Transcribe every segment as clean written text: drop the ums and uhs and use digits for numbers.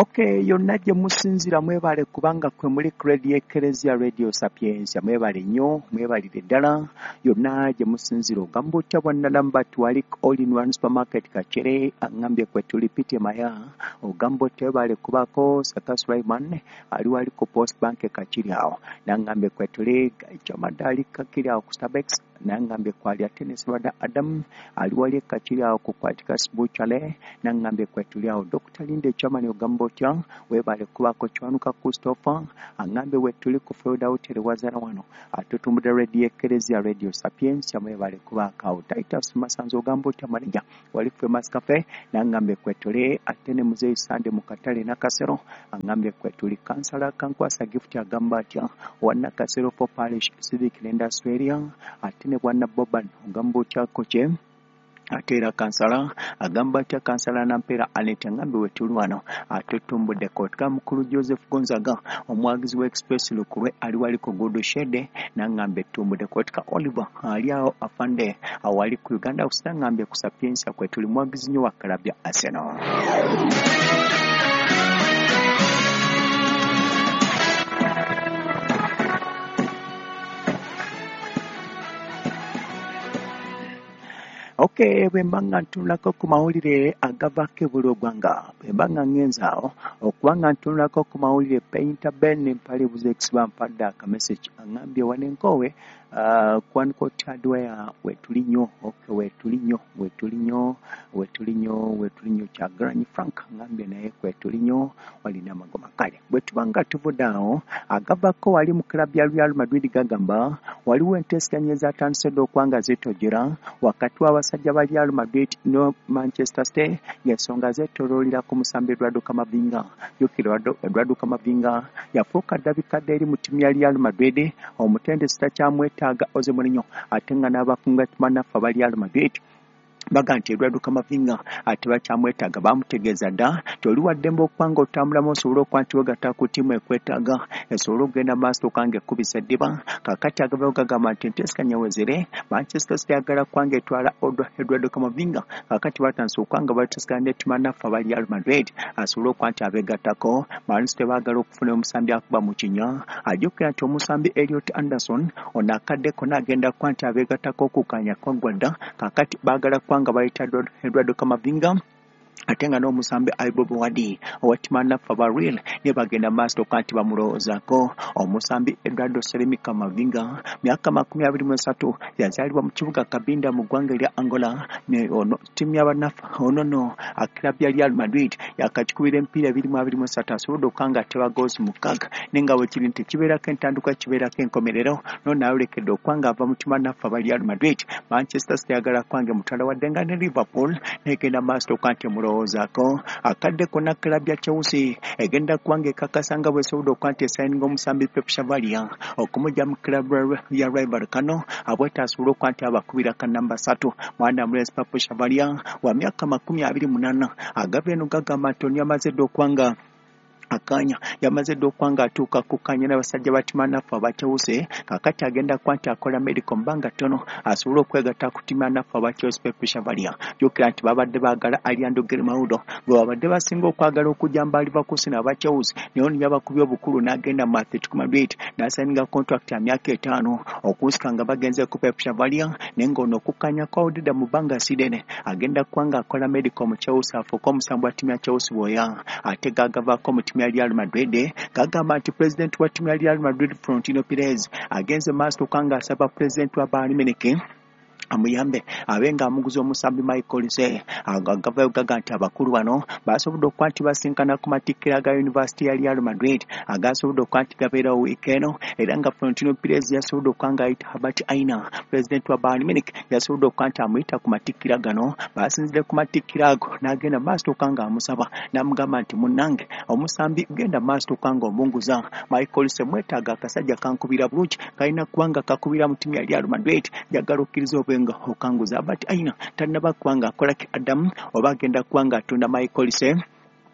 Okay, yonna gye musinzira mwebale kubanga kwe muli Radio Ecclesia Radio Sapiensia mwebale nnyo mwebalire ddala yonna gye musinzira ogamba otya bwannalamba twali all in one supermarket Kachere angambye kwe tuli Pite Maya ogamba otya webale kubako Sakas Rayman ali wali ku Post Bank Kachiri awo nangambye kwe tuli Chamadali kakiri awo ku Starbucks nangambye kwali Tennis Rwanda Adam ali wali Kachiri awo ku Kwatika Sbuchale nangambye kwe tuli awo Dr. Linde Chamani ogamba otya webale kubako Chwanuka Christopher angambye we tuli ku Florida Hotel wazara wano atutumbude Radio Ecclesia Radio Sapiensia mwebale kubaka awo Titus Masanzo ogamba otya manager wali Famous Cafe nangambye kwe tuli atene Muzeyi Sande Mukatale na Kasero angambye kwe tuli Kansala Kankwasa Gift agamba atya wana Kasero for Parish Civic Lenders Area atene bwana Boban ogamba otya koche atera Kansala agamba atya Kansala nampera Anete ngambe wetuli wano atutumbudde kotka mukulu Joseph Gonzaga omwagizi wa Express Lukulwe ali wali ku Godo Shede nangambye tumbudde kotka Oliver ali awo afande awali ku Uganda usangambye ku Sapiensia kwe tuli mwagizi nyo wa Kalabya Arsenal. Okay, bwembanga ntunulako ku mawulire agavako ebulogwanga bwembanga ngenzaawo okubanga ntunulako ku mawulire Painter Ben Mpale Buzex bampadde akamessage angambye wanenkowe kwaniko Chadwaya wetuli nnyo okay wetuli nnyo Kyagulanyi Frank angambye naye kwetuli nnyo walina amagoma kale bwe tubanga tuvudaawo agavako wali mu klabu ya Real Madrid gagamba waliwo enteeseganya ezatandise okwanga zitojera wakati w'abasajja ba Real Madrid no Manchester City ng'ensonga zeetooloolera ku musambi Eduardo Camavinga yukira Eduardo Camavinga yafuuka ddabikadde eri mu ttiimu ya Real Madrid omutendesi takyamwetaaga Jose Mourinho ate nga n'abakungatimanafu aba Real Madrid baga nti Eduardo Camavinga ate bakyamwetaaga bamutegeeza dda toli waddembe okubanga otambulamu osobola okuba nti wegatta ku ttiimu ekwetaaga esobola okugenda maaso okanga ekkubisa eddiba kakati agavayo gagamba nti enteeseganya wezere Manchester City yagala kubanga etwala Eduardo Camavinga kakati batandise okubanga bateeseganya n'ettimanafu aba Real Madrid asobole okuba nti abeegattako Man City baagala okufuna omusambi akuba mu kinya ajjukira nti omusambi Elliot Anderson ono akaddeko n'agenda kuba nti abeegattako okukkaanya kwaggwa dda kakati baagala kubanga bayita Eduardo Camavinga ate nga n'omusambi Ibob Wadi owattimanafu aba Real ne bagenda maaso kanti bamulowoozaako omusambi Eduardo Seremi Camavinga myaka 23 yazaalibwa mu kibuga Kabinda mu ggwanga lya Angola ne ono ttiimu y'abanafu ono klabu ya Real Madrid yakakikubira emipiira 23 asobodde okukanga ateba goozi mukaaga nenga wekiri nti kibeerako entanduka kibeerako enkomerero n'onayolekedde okubanga ava mu ttimanafu aba Real Madrid Manchester City yagala kwange mutala wadde nga ne Liverpool negenda maaso kanti ozaako akadde konna klabu ya Chelsea egenda kubanga ekakasa nga bwesobodde okuba nti esayininga omusambi Pep Chavalia okumujja mu klabu ya Rival Kano abwete asobole okuba nti abakubira ka namba 3 mwana Blaise Pep Chavalia wa myaka 28 agavye no gagamba nti ono yamaze dda okubanga akanya yamaze dda okubanga atuuka kukkaanya n'abasajja battimanafu aba Chelsea kakati agenda kuba nti akola medical mbanga tono asobole okwegatta ku ttimanafu aba Chelsea Pep Chavalia jjukira nti babadde baagala Ariando Germaudo gwe babadde basinga okwagala okujjamba aliva kusina aba Chelsea naye ono yabakubye obukulu n'agenda mu Atletico Madrid n'asayininga contract ya myaka 5 okusika nga bagenze ku Pep Chavalia naye ng'ono okukkaanya kwa Odida mu bbanga sidene agenda kubanga akola medical mu Chelsea afuuka omusambi wa ttiimu ya Chelsea bwoya ate gagavaako mu ttiimu ya Real Madrid gagamba nti president wa ttiimu ya Real Madrid Florentino Perez agenze maaso okanga asaba president wa Bayern Munich amuyambe abenga amuguza omusambi Michael Olise agavayo gaga nti abakulu bano basobodde okuba nti basinkana ku matikkira ga University ya Real Madrid agasobodde okuba nti gabeerawo wiikeeno era nga Florentino Perez yasobodde okuba nga ayita Herbert Aina president wa Bayern Munich yasobodde okuba nti amuyita ku matikkira gano basinzire ku matikkira ago n'agenda maaso okanga amusaba n'amugamba nti munnange omusambi genda maaso okanga omunguza Michael Olise mwetaaga akasajja kankubira bulungi kalina kubanga kakubira mu ttiimu ya Real Madrid njagala okkiriza nga okanguza but aina tanaba kubanga akola ki Adam oba agenda kubanga atunda Michael Olise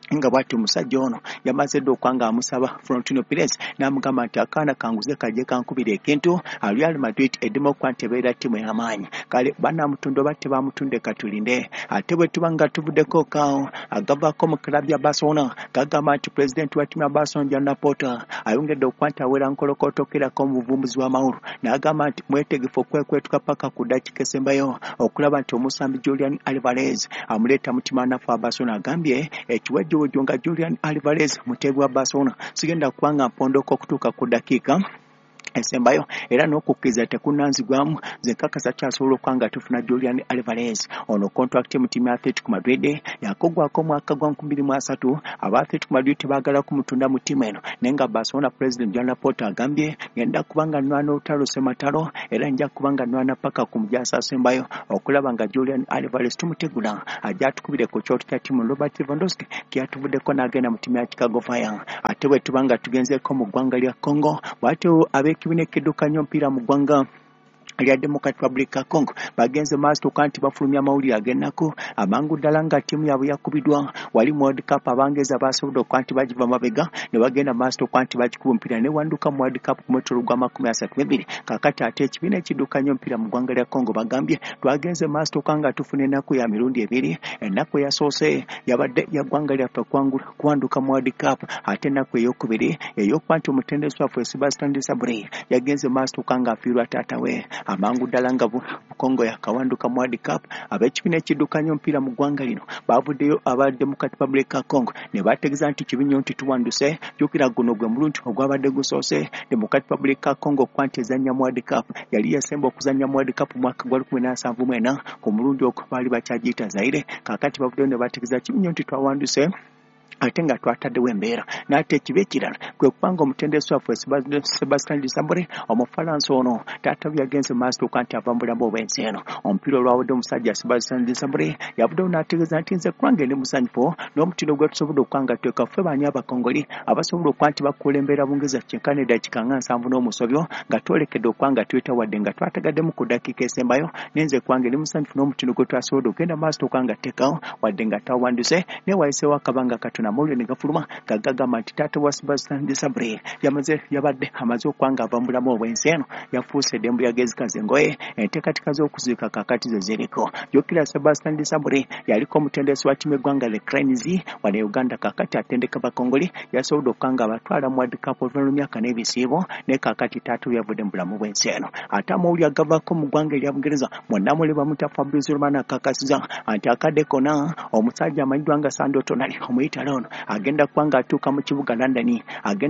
nga bwati omusajja ono yamaze dda okwanga amusaba Florentino Perez n'amugamba nti akaana kanguze kajje kankubira ekintu Real Madrid edemokwanti ebeera ttiimu y'amaanyi kale banamutunda oba tebamutunde katulinde ate bwe tuba nga tuvuddeko kaawo agavaako mu kilabu ya Barcelona gagamba nti pulezidenti wa ttiimu ya Barcelona Joan Laporta ayongedde okuba nti awera nkolokotokerako mu buvumbuzi w'amawulu n'agamba nti mwetegefu okwekwetuka paka ku ddakiika esembayo okulaba nti omusambi Julian Alvarez amuleeta mutima nafu wa Barcelona agambye ekiwejjo nga Julian Alvarez mutebi wa Barcelona sigenda kubanga mpondoko okutuuka ku dakiika esembayo era n'okukkiriza tekunanzigwamu zenkakasa kyasobola okwanga tufuna Julian Alvarez ono contract mu ttiimu ya Atletico Madrid yakoggwako omwaka gwa 2023 aba Atletico Madrid tebaagala kumutunda mu ttiimu eno naye nga Barcelona President Joan Laporta agambye ngenda kubanga nwana olutalo sematalo era nja kubanga nwana paka ku mujaasa asembayo okulaba nga Julian Alvarez tumutegula ajja atukubire ku kyoto kya ttiimu Robert Lewandowski kyatuvuddeko n'agenda mu ttiimu ya Chicago Fire ate bwe tubanga tugenzeeko mu ggwanga lya Congo bwatyo ab'ekibiina ekiddukanya omupiira mu ggwanga lya Democratic Republic of Congo bagenze maaso kanti bafulumya amawulire ag'ennaku amangu ddala nga ttiimu yaabwe yakubidwa wali mu World Cup abangeeza basobodde okwanti bagiva mabega ne bagenda maaso kanti bagikuba omupiira ne wanduka mu World Cup ku mwetoolo gwa 32 kakati ate ekibiina ekiddukanya omupiira mu ggwanga lya Congo bagambye twagenze maaso kanga tufuna ennaku ya mirundi ebiri ennaku eyasoose yabadde ya ggwanga lyaffe kuwanduka mu World Cup ate ennaku ey'okubiri ey'okwanti omutendesi waffe Sebastian Desabre yagenze maaso kanga afiirwa taata we amangu ddala nga Congo yakawanduka mu World Cup ab'ekibiina ekiddukanya omupiira mu ggwanga lino baavuddeyo aba Democratic Republic of Congo ne bategeeza nti kibinyo nti tuwanduse jjukira guno gwe mulundi ogwabadde gusoose Democratic Republic of Congo kwanti ezannya mu World Cup yali yasemba okuzannya mu World Cup mwaka gwa 1974 ku mulundi ogwo baali bakyagiyita Zaire kakati bavuddeyo ne bategeeza kibinyo nti twawanduse ate nga twataddewo embeera n'ate ekibi ekirala kwe kupanga omutendesi waffe Sebastian Desabre Omufalansa ono taata we yagenze maaso kanti ava mu bulamu obw'ensi eno omupiira olwawudde omusajja Sebastian Desabre yavuddewo n'ategeeza nti nze kulange ndi musanyufu n'omutindo gwe tusobodde okwanga tweka ffe baani abakongoli abasobola okwa nti bakulembeera bungereza kyenkana eddakiika nga 7 n'omusobyo nga twolekedde okwanga tuyita wadde nga twatagaddemu ku ddakiika esembayo nenze kulange ndi musanyufu n'omutindo gwe twasobodde okgenda maaso okwanga tekawo wadde nga twawanduse ne wayiseewo akabanga katono amawulire ne gafuluma gagamba nti taata wa Sebastian Desabre yabadde amaze okwanga ava mu bulamu obw'ensi eno yafuuse eddembe lyagezikaze engoye enteekateeka z'okuziika kakati ze ziriko jjukira Sebastian Desabre yaliko omutendesi wa ttiimu eggwanga le Cranes wano Uganda kakati atendeka bakongoli yasobodde okwanga abatwala mu World Cup oluvannyuma lw'emyaka n'ebisiibo ne kakati taata we yavudde mu bulamu bw'ensi eno ate amawulire agavaako mu ggwanga erya Bungereza munnamule bamuta Fabrizio Romano akakasiza nti akadde konna omusajja amanyiddwa nga Sandro Tonali omuyitale ono agenda kwanga atuuka mu kibuga London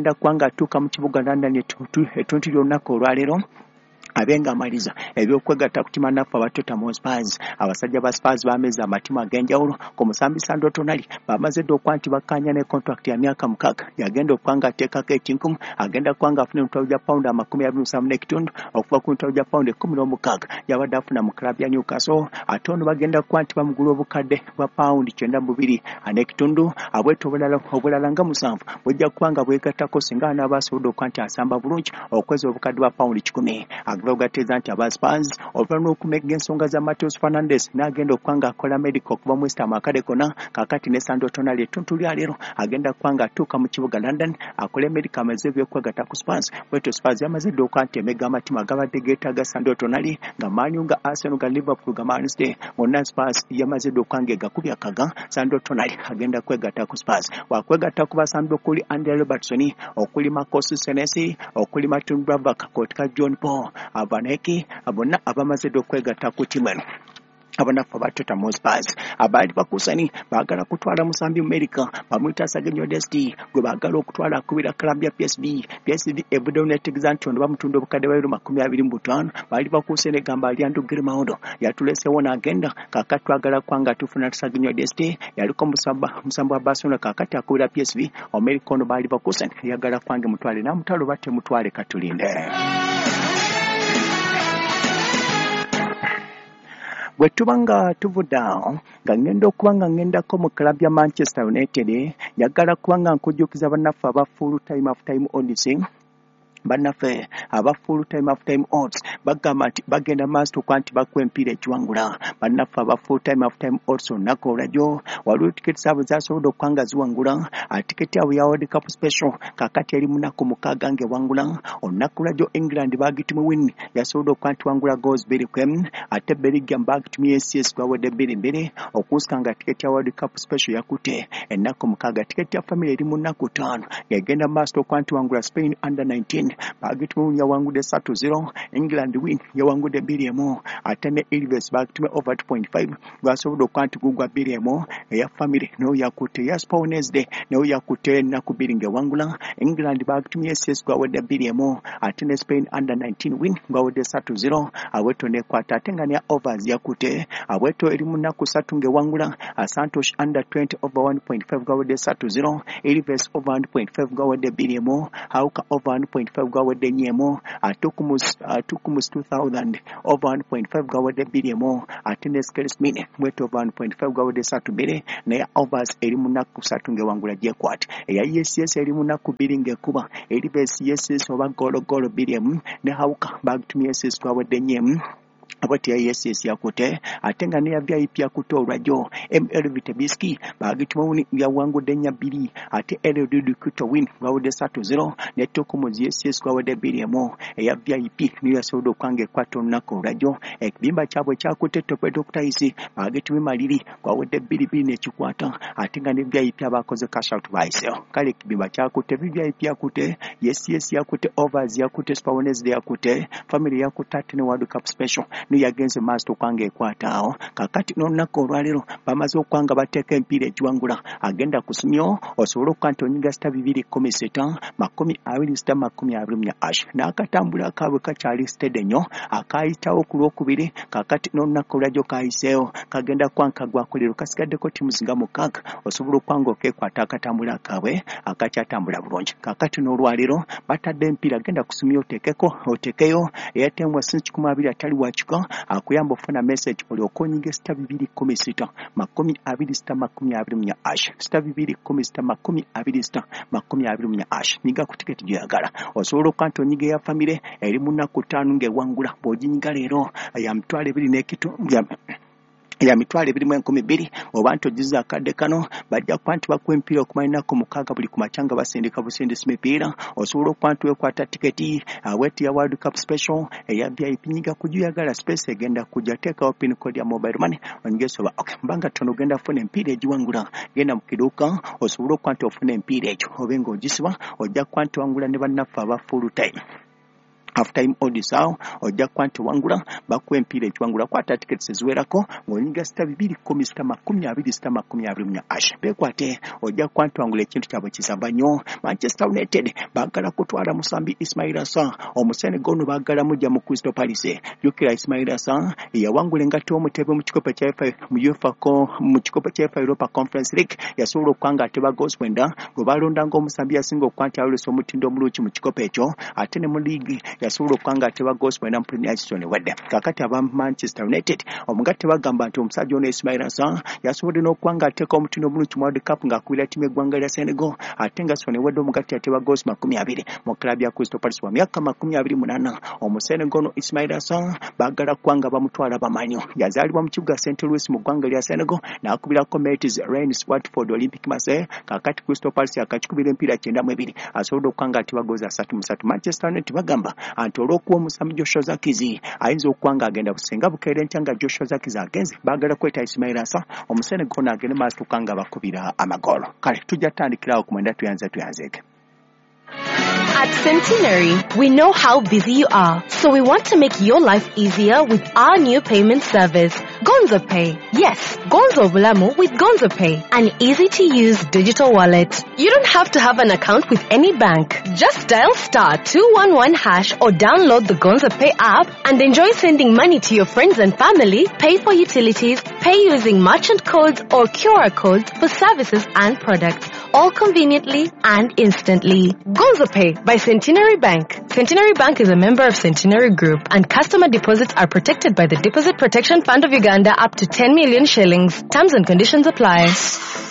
etuntu ly'olunaku olwaleero abenga amaliza ebyokwegatta ku ttiimu naffe aba Tottenham Spurs abasajja ba Spurs baameza amatimu ag'enjawulo ku musambi Sandro Tonali bamaze dda okwa nti bakkaanya ne contract ya myaka 6 yagenda okwanga ateekako ekinkumu agenda kwanga afune omutwalo gwa pawundi 27 n'ekitundu okuva ku mutwalo gwa pawundi 16 yabadde afuna mu club ya Newcastle ate ono bagenda kwa nti bamugula obukadde bwa pawundi 92 n'ekitundu abwete obulala nga 7 bujja kubanga bwegattako singa anaabasobodde okwa nti asamba bulungi okweza obukadde bwa pawundi 10 Gateeza nti aba Spurs oluvannyuma lw'okumegga ensonga za Mateus Fernandes n'agenda okwanga akola medical okuva mu West Ham akade konna kakati ne Sandro Tonali ettuntu lya leero agenda kwanga atuuka mu kibuga London akole medical amaze ebyokwegatta ku Spurs bwetyo Spurs yamaze dda okwa nti emegga amatimu agabadde geetaaga Sandro Tonali nga Man U nga Arsenal ga Liverpool ga Man City gonna Spurs yamaze dda okwanga egakubya kaga Sandro Tonali agenda kwegatta ku Spurs wakwegatta ku basambi okuli Andy Robertson okuli Marcos Senesi okuli Martin Brabak kotika John Paul abaneki abonna abamaze okwegatta ku ttiimu eno abanafu aba Tottenham Spurs abaali bakusani baagala kutwala musambi America bamuyita Sagenyo Desti gwe baagala okutwala akubira club ya PSV ebuddewo n'etegeeza nti ono bamutunda obukadde bwa euro 25 baali bakuuse n'egamba Alejandro Grimaldo yatuleseewo n'agenda kakati twagala kwanga tufuna Sagenyo Desti yaliko musambi wa Barcelona kakati akubira PSV America ono baali bakusani yagala kwange mutwale n'amutalo batte mutwale katulinde bwe tuba nga tuvudde awo nga ngenda okuba nga ngendako mu club ya Manchester United njagala kuba nga nkujjukiza bannaffe aba full time half time audience Bannaffe aba full time half time odds bagamba nti bagenda maaso kwanti bakwa empiira ekiwangula. Bannaffe aba full time half time odds olunaku olwajjo waliwo tiketi zaabwe zasobodde okuba ziwangula. Tiketi yaabwe ya World Cup special kakati eri munaku 6 ng'ewangula. Olunaku olwajjo England baagitumu win yasobodde okuba nti wangula goals 2-1 ate Belgium baagitumu ACS gwawedde 2-2 okunsika nga tiketi ya World Cup special yakutte ennaku 6. Tiketi ya family eri munaku 5 ng'egenda maaso okuba nti wangula Spain under 19 bagitumu yawangudde 3-0. England win yawangudde 2-1 ate ne Ilves bagitumu over 2.5 basobodde okuba nti gugwa 2-1 eya family nayo yakutte ya Wednesday nayo yakutte ennaku 2 ng'ewangula. England bagitumu ACS gwawedde 2-1 ate ne Spain under 19 win gwawedde 3-0 awetto nekwata ate nga ne overs yakutte awetto eri munaku 3 ng'ewangula. Santos under 20 over 1.5 gwawedde 3-0. Ilves over 1.5 gwawedde 2-1 Hauka over 1.5 gwawedde 4-1 Tukumus 2000 over 1.5 gwawedde 2-1 ate ne Skeresmine wetto over 1.5 gwawedde 3-2 naye overs eri munaku 3 ng'ewangula jekwat eya ESS eri munaku 2 ng'ekuba Ilves ESS oba golo 2-1 ne Hauka bagitumu ESS gwawedde 4 abati ya ESS yakutte ate nga ne ya VIP yakutte olwajjo. ML Vitebiski bagitumu yawangudde 4-2 ate LD Kuto win gwawedde 3-0 ne Tukumus ESS gwawedde 2-1 eya VIP niyo yasobodde okwange ekwata olunaku olwajjo. Ekibimba kyabwe kyakutte Topedo Kutaisi bagitumu Maliri gwawedde 2-2 nekikwata ate nga ne VIP abakoze cash out bayiseyo. Kale ekibimba kyakutte VIP yakutte ESS yakutte overs yakutte Wednesday yakutte family yakutte ate ne World Cup special niyo yagenze maaso okwange ekwataawo. Kakati n'olunaku olwaleero bamaze okwanga bateeka empiira egiwangula agenda kusumyo osobola okuba nti onyiga sita 217 20 n'akatambula akaabwe kakyali steady nnyo akaayitawo ku lwokubiri. Kakati n'olunaku olwajjo kaayiseewo kagenda kwankagwako leero kasigaddeko tiimu nga 6 osobola okwanga okeekwata akatambula akaabwe akakyatambula bulungi. Kakati n'olwaleero batadde empiira agenda kusumyo otekeyo eyatemwa since 20 atali wakiko akuyamba ofuna message oli okonyiga sita 216 sita 216 nyiga ku tiketi gy'oyagala. Osobola okuba nti onyiga eya famire eri munaku 5 ng'ewangula bw'oginyiga leero ya mitwalo 2 n'ekitundu ya mitwalo 2,200 oba nti ogiza akadde kano bajja kuba nti bakuwa empiira okumala ennaku 6 buli ku makya nga basindika busindisi mipiira. Osobola okuba nti weekwata tiketi wetu ya World Cup special eya VIP nyiga kujuyagala space egenda kujja teekawo pin code ya mobile money ongesoba mbanga tono ogenda funa empiira egiwangula genda mu kiduuka osobola okuba nti ofuna empiira egyo obe ng'ogisiba ojja kuba nti wangula ne bannaffe aba full time half time odds awo ojja kuba nti wangula bakuwa empiira ekiwangula kwata tickets eziwerako ng'onyiga sita 210 beekwate ojja kuba nti wangula ekintu kyabwe kisamba nnyo. Manchester United baagala kutwala musambi Ismail Assar omusenegal ono baagala mujja mu Crystal Palace. Jjukira Ismail Assar yawangula engatta omutebe mu kikopo kya Europa Conference League yasobola okuba ateba goals 9 gwe balondanga omusambi yasinga okuba nti alolesa omutindo omulungi mu kikopo ekyo ate ne mu league yasobola okuba ateba goals 9 mu Premier League wedde. Kakati aba Manchester United omugatte bagamba nti omusajja ono Ismail Assar yasobodde n'okuba ateeka omutindo omulungi mu World Cup ng'akubira ttiimu eggwanga lya Senegal ate nga Sonny wedde omugatte yateba goals 20 mu klabu ya Crystal Palace wa myaka 28. Omusenegal ono Ismail Assar baagala kuba bamutwala bamanyo. Yazaalibwa mu kibuga St. Louis mu ggwanga lya Senegal n'akubirako Metis, Rennes, Watford, Olympic Marseille. Kakati Crystal Palace akakikubira empiira 92 asobodde okuba ateba goals 3-3. Manchester United bagamba nti olw'okuwa omusambi Joshua Zirkzee ayinza okuba agenda busenga bukeere ntya nga Joshua Zirkzee agenze baagala kweta Ismail Assar omusenegal ono agende maaso okuba bakubira amagoolo. Kale tujja tutandikirawo ku mwenda tuyanzeeke. At Centenary, we know how busy you are, so we want to make your life easier with our new payment service, Gonzo Pay. Yes, Gonzo Bulamu with Gonzo Pay, an easy-to-use digital wallet. You don't have to have an account with any bank. Just dial *211# or download the Gonzo Pay app and enjoy sending money to your friends and family, pay for utilities, pay using merchant codes or QR codes for services and products, all conveniently and instantly. Gonzo Pay by Centenary Bank. Centenary Bank is a member of Centenary Group, and customer deposits are protected by the Deposit Protection Fund of Uganda up to 10 million shillings. Terms and conditions apply.